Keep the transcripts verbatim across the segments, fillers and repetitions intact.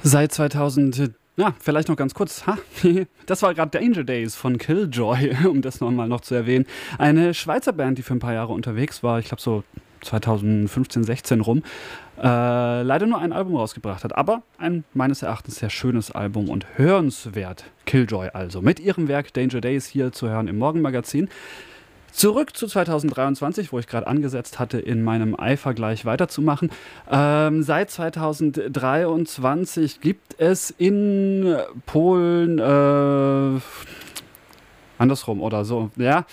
Seit zweitausend, ja, vielleicht noch ganz kurz, ha, das war gerade Danger Days von Killjoy, um das nochmal noch zu erwähnen. Eine Schweizer Band, die für ein paar Jahre unterwegs war, ich glaube so zweitausendfünfzehn, sechzehn rum, äh, leider nur ein Album rausgebracht hat, aber ein meines Erachtens sehr schönes Album und hörenswert. Killjoy also, mit ihrem Werk Danger Days hier zu hören im Morgenmagazin. Zurück zu zweitausenddreiundzwanzig, wo ich gerade angesetzt hatte, in meinem Eifer gleich weiterzumachen. Ähm, seit zweitausenddreiundzwanzig gibt es in Polen, äh, andersrum oder so, ja,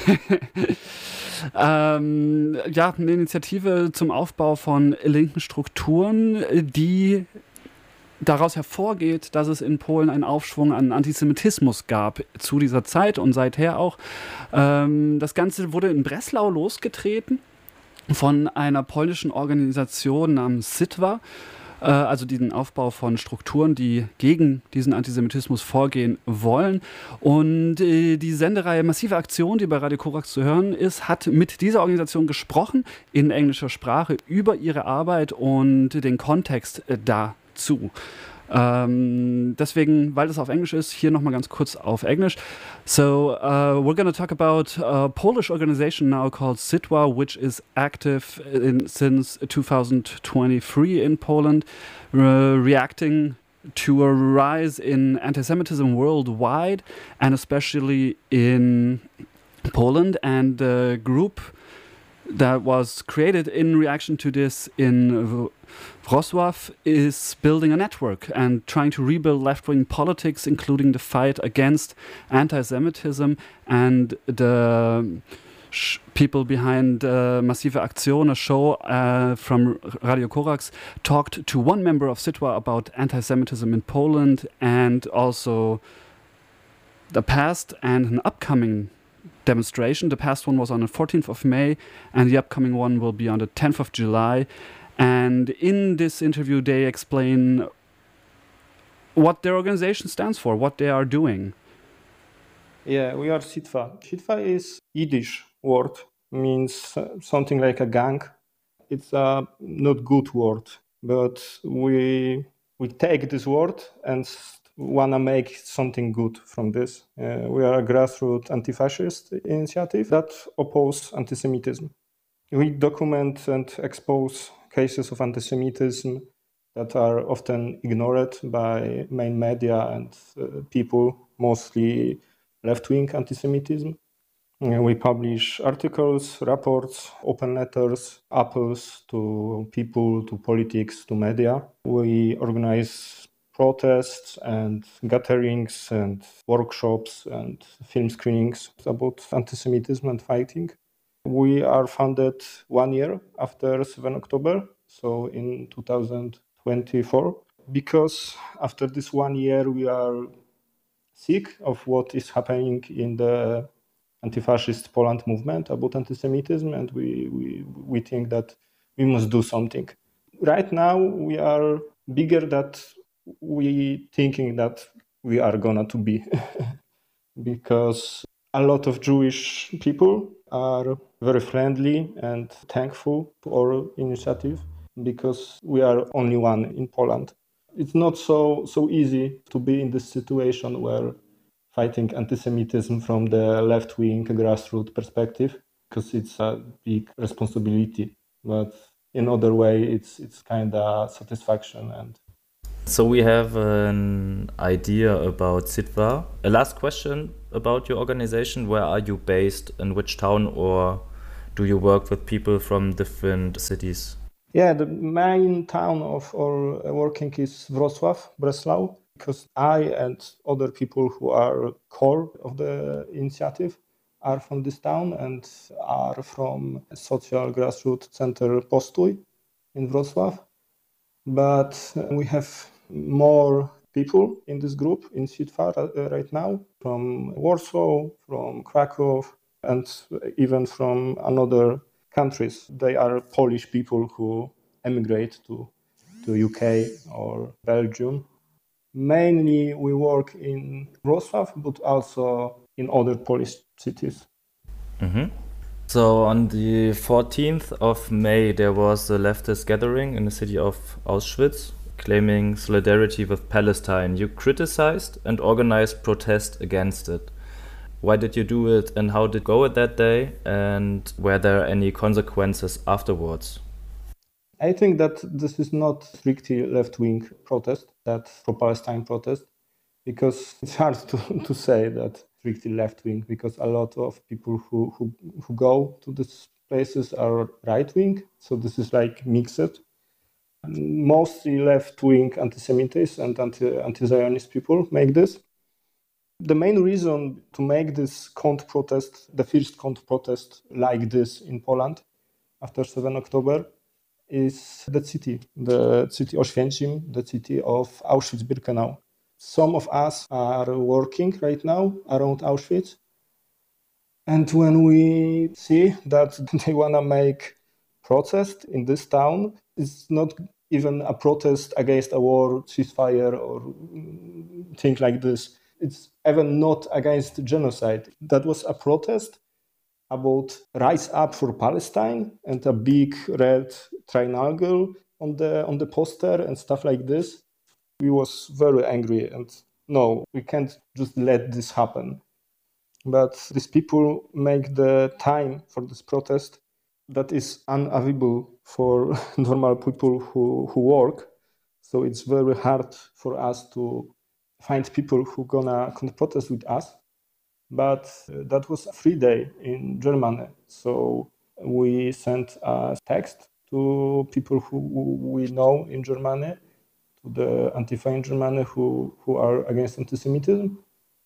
ähm, ja, eine Initiative zum Aufbau von linken Strukturen, die daraus hervorgeht, dass es in Polen einen Aufschwung an Antisemitismus gab zu dieser Zeit und seither auch. Ähm, das Ganze wurde in Breslau losgetreten von einer polnischen Organisation namens Sitwa, äh, also diesen Aufbau von Strukturen, die gegen diesen Antisemitismus vorgehen wollen. Und äh, die Sendereihe Massive Aktion, die bei Radio Korax zu hören ist, hat mit dieser Organisation gesprochen in englischer Sprache über ihre Arbeit und den Kontext äh, da zu. Ähm, deswegen, weil das auf Englisch ist, hier nochmal ganz kurz auf Englisch. So, uh, we're going to talk about a Polish organization now called Sitwa, which is active in, since two thousand twenty-three in Poland, uh, reacting to a rise in anti-Semitism worldwide and especially in Poland. And the group that was created in reaction to this in Wrocław is building a network and trying to rebuild left-wing politics, including the fight against anti-Semitism. And the sh- people behind uh, Massive Aktion, a show uh, from Radio Korax, talked to one member of Sitwa about anti-Semitism in Poland and also the past and an upcoming demonstration. The past one was on the fourteenth of May and the upcoming one will be on the tenth of July. And in this interview, they explain what their organization stands for, what they are doing. Yeah, we are Sitwa. Sitwa is Yiddish word, means something like a gang. It's a not good word, but we we take this word and want to make something good from this. Uh, we are a grassroots anti-fascist initiative that opposes anti-Semitism. We document and expose cases of anti-Semitism that are often ignored by main media and uh, people, mostly left-wing anti-Semitism. Uh, we publish articles, reports, open letters, appels to people, to politics, to media. We organize protests and gatherings and workshops and film screenings about anti-Semitism and fighting. We are founded one year after seventh of October, so in two thousand twenty-four, because after this one year we are sick of what is happening in the anti-fascist Poland movement about anti-Semitism, and we, we, we think that we must do something. Right now we are bigger than we thinking that we are gonna to be, because a lot of Jewish people are very friendly and thankful to our initiative, because we are only one in Poland. It's not so so easy to be in this situation where fighting anti-Semitism from the left-wing grassroots perspective, because it's a big responsibility. But in other way, it's it's kind of satisfaction. And so we have an idea about Sitwa. A last question about your organization. Where are you based? In which town? Or do you work with people from different cities? Yeah, the main town of our working is Wrocław, Breslau, because I and other people who are core of the initiative are from this town and are from social grassroots center Postój in Wrocław. But we have more people in this group in Sitwa right now, from Warsaw, from Krakow, and even from another countries. They are Polish people who emigrate to, to U K or Belgium. Mainly we work in Wrocław, but also in other Polish cities. Mm-hmm. So on the fourteenth of May, there was a leftist gathering in the city of Auschwitz. claiming solidarity with Palestine. You criticized and organized protest against it. Why did you do it, and how did it go that day, and were there any consequences afterwards? I think that this is not strictly left-wing protest, that pro-Palestine protest, because it's hard to, to say that strictly left-wing, because a lot of people who, who, who go to these places are right-wing, so this is like mixed. Mostly left-wing anti-Semites and anti- anti-Zionist people make this. The main reason to make this counter-protest, the first counter-protest like this in Poland after seventh of October, is the city, the city Oświęcim, the city of Auschwitz-Birkenau. Some of us are working right now around Auschwitz. And when we see that they want to make protest in this town, it's not even a protest against a war, ceasefire, or things like this. It's even not against genocide. That was a protest about Rise Up for Palestine and a big red triangle on the on the poster and stuff like this. We was very angry and no, we can't just let this happen. But these people make the time for this protest that is unavailable for normal people who, who work. So it's very hard for us to find people who gonna protest with us. But that was a free day in Germany. So we sent a text to people who we know in Germany, to the Antifa in Germany who, who are against anti-Semitism,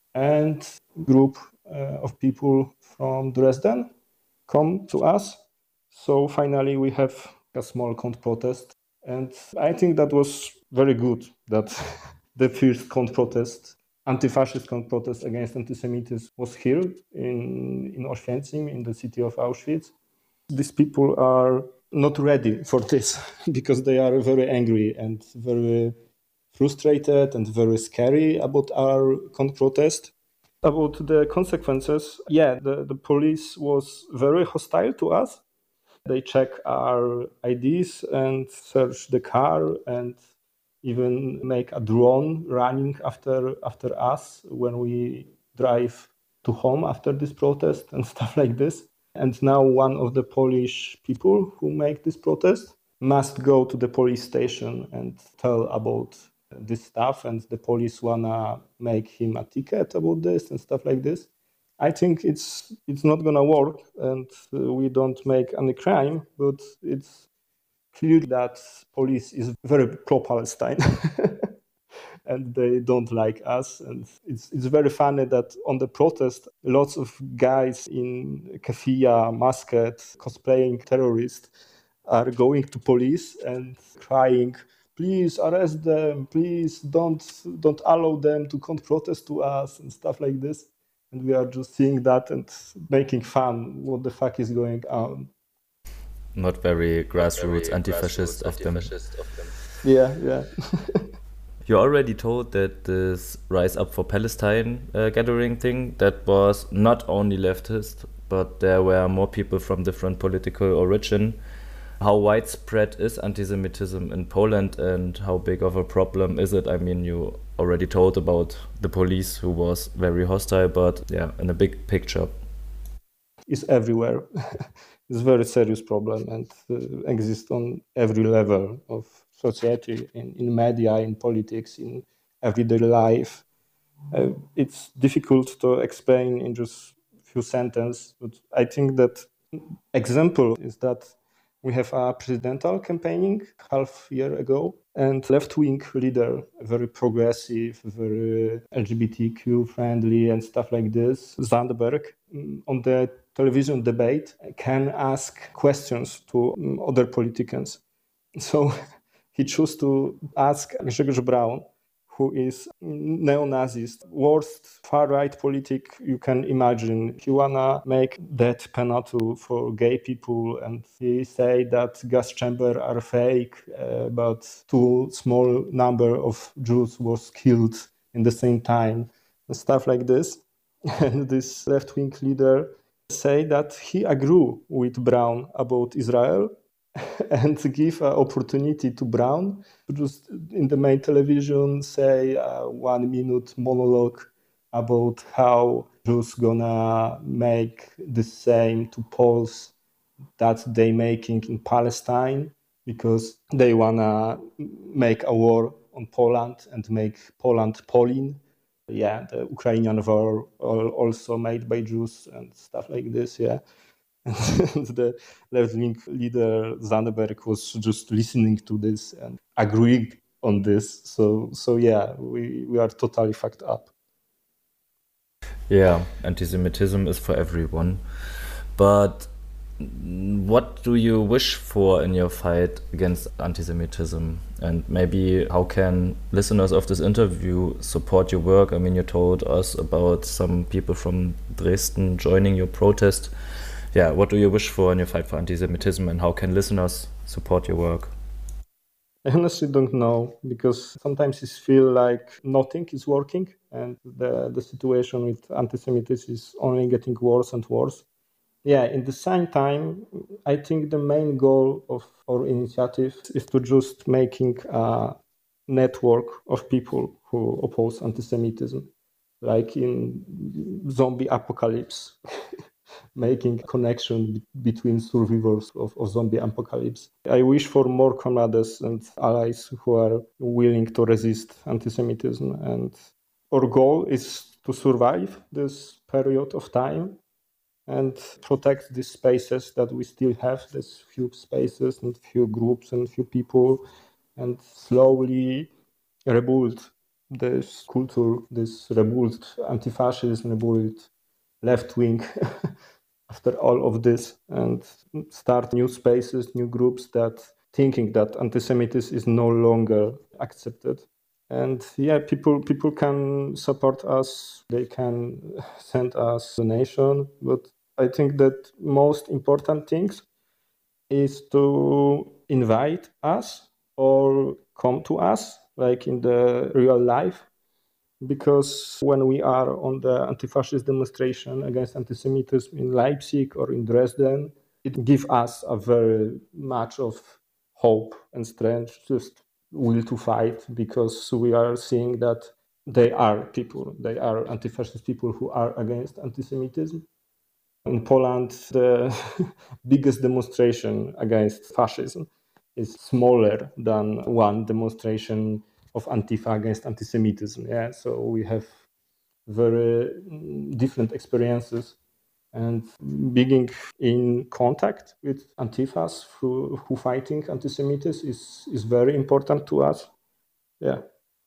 and group uh, of people from Dresden come to us. So finally we have a small counter protest. And I think that was very good that the first counter protest, anti-fascist counter protest against anti-Semitism was here in, in Oświęcim, in the city of Auschwitz. These people are not ready for this because they are very angry and very frustrated and very scary about our counter protest. About the consequences, yeah, the, the police was very hostile to us. They check our I Ds and search the car and even make a drone running after after us when we drive to home after this protest and stuff like this. And now one of the Polish people who make this protest must go to the police station and tell about this stuff, and the police wanna make him a ticket about this and stuff like this. I think it's it's not gonna work, and uh, we don't make any crime, but it's clear that police is very pro-Palestine and they don't like us. And it's it's very funny that on the protest, lots of guys in keffiyeh, masked, cosplaying terrorists are going to police and crying, please arrest them, please don't don't allow them to come protest to us and stuff like this. And we are just seeing that and making fun. What the fuck is going on? Not very grassroots, anti-fascist of them. of them. Yeah, yeah. You already told that this Rise Up for Palestine uh, gathering thing, that was not only leftist, but there were more people from different political origin. How widespread is anti-Semitism in Poland, and how big of a problem is it? I mean, you already told about the police who was very hostile, but yeah, in a big picture. It's everywhere. It's a very serious problem and uh, exists on every level of society, in, in media, in politics, in everyday life. Uh, it's difficult to explain in just few sentences, but I think that example is that we have a presidential campaigning half year ago, and left-wing leader, very progressive, very L G B T Q friendly and stuff like this, Zandberg, on the television debate can ask questions to other politicians. So he chose to ask Grzegorz Braun, who is neo-Nazist, worst far-right politic you can imagine. He wanna make death penalty for gay people, and he say that gas chamber are fake, uh, but too small number of Jews was killed in the same time, and stuff like this. And this left-wing leader say that he agree with Braun about Israel, and give an opportunity to Braun to just in the main television say a one minute monologue about how Jews gonna make the same to Poles that they making in Palestine because they wanna make a war on Poland and make Poland Polin. Yeah, the Ukrainian war also made by Jews and stuff like this, yeah. And the left-wing leader Zannenberg was just listening to this and agreeing on this. So, so yeah, we, we are totally fucked up. Yeah, anti-Semitism is for everyone. But what do you wish for in your fight against anti-Semitism? And maybe how can listeners of this interview support your work? I mean, you told us about some people from Dresden joining your protest. Yeah, what do you wish for in your fight for anti-Semitism, and how can listeners support your work? I honestly don't know, because sometimes it feels like nothing is working and the, the situation with anti-Semitism is only getting worse and worse. Yeah, in the same time, I think the main goal of our initiative is to just making a network of people who oppose anti-Semitism, like in zombie apocalypse. Making connection between survivors of, of zombie apocalypse. I wish for more comrades and allies who are willing to resist anti-Semitism. And our goal is to survive this period of time and protect these spaces that we still have, these few spaces and few groups and few people, and slowly rebuild this culture, this rebuild anti-fascism, rebuild left-wing after all of this, and start new spaces, new groups that thinking that anti-Semitism is no longer accepted. And yeah, people people can support us. They can send us donation. But I think that most important things is to invite us or come to us, like in the real life. Because when we are on the anti-fascist demonstration against anti-Semitism in Leipzig or in Dresden, it gives us a very much of hope and strength, just will to fight, because we are seeing that they are people, they are anti-fascist people who are against anti-Semitism. In Poland, the biggest demonstration against fascism is smaller than one demonstration of Antifa against anti-Semitism. Yeah, so we have very different experiences, and being in contact with Antifas who, who fighting anti-Semitism is, is very important to us. Yeah.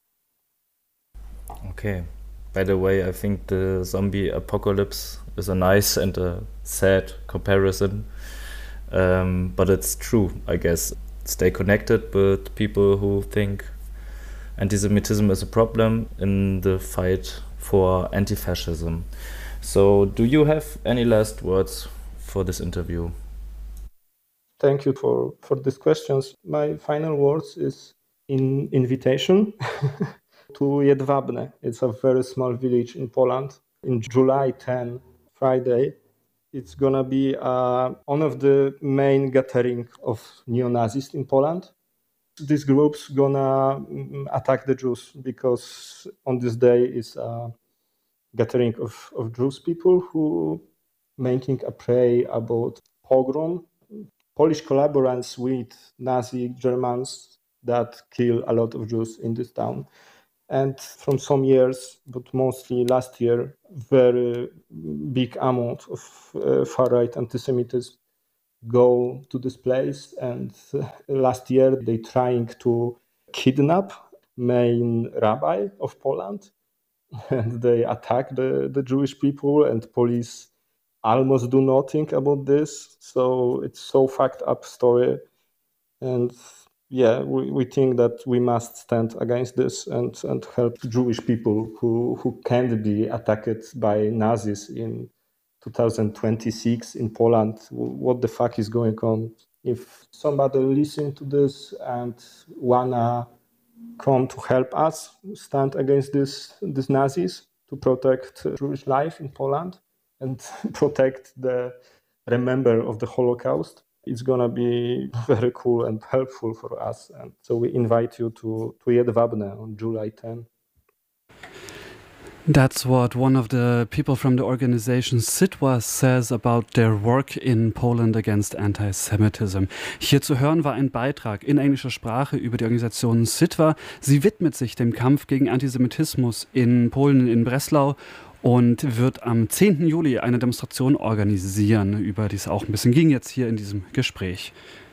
Okay. By the way, I think the zombie apocalypse is a nice and a sad comparison. Um, but it's true, I guess. Stay connected with people who think anti-Semitism is a problem in the fight for anti-fascism. So do you have any last words for this interview? Thank you for, for these questions. My final words is in invitation to Jedwabne. It's a very small village in Poland. In July tenth, Friday, it's gonna be uh, one of the main gathering of neo-Nazis in Poland. This group's gonna attack the Jews because on this day is a gathering of, of Jewish people who making a prey about pogrom, Polish collaborations with Nazi Germans that kill a lot of Jews in this town. And from some years, but mostly last year, very big amount of uh, far-right anti-Semitism go to this place. And uh, last year, they trying to kidnap main rabbi of Poland, and they attack the, the Jewish people, and police almost do nothing about this. So it's so fucked up story. And yeah, we, we think that we must stand against this and, and help Jewish people who, who can't be attacked by Nazis in two thousand twenty-six in Poland. What the fuck is going on? If somebody listen to this and wanna come to help us stand against this, these Nazis to protect Jewish life in Poland and protect the remember of the Holocaust, it's gonna be very cool and helpful for us. And so we invite you to, to Jedwabne on July tenth. That's what one of the people from the organization Sitwa says about their work in Poland against anti-Semitism. Hier zu hören war ein Beitrag in englischer Sprache über die Organisation Sitwa. Sie widmet sich dem Kampf gegen Antisemitismus in Polen, in Breslau, und wird am zehnten Juli eine Demonstration organisieren, über die es auch ein bisschen ging jetzt hier in diesem Gespräch.